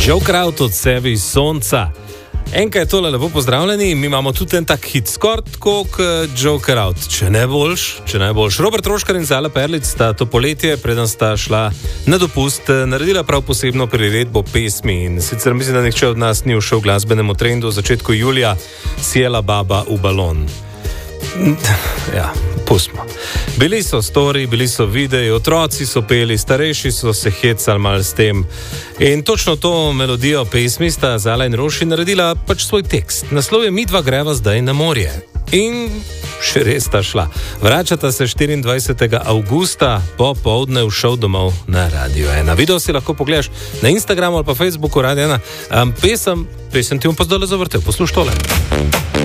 Joker Out od sebe iz sonca. Enka je tole, lepo pozdravljeni, mi imamo tudi en tak hit, skoraj tako kot Joker Out, če ne boljš. Robert Roškar in Zala Perlic sta to poletje, preden sta šla na dopust, naredila prav posebno priredbo pesmi in sicer mislim, da nihče od nas ni ušel v glasbenemu trendu v začetku julija, Sjela baba v balon. Ja, pustimo. Bili so story, bili so videi, otroci so peli, starejši so se hecali mal s tem. In točno to melodijo pesmi sta Zala in Roši naredila pač svoj tekst. Naslov je Midva greva zdaj na morje. In še res sta šla. Vračata se 24. avgusta po poldne v šov domov na Radio 1. Video si lahko pogledaš na Instagramu ali pa Facebooku Radio 1. Pesem ti bom pa zdaj zavrtel. Poslušaj tole.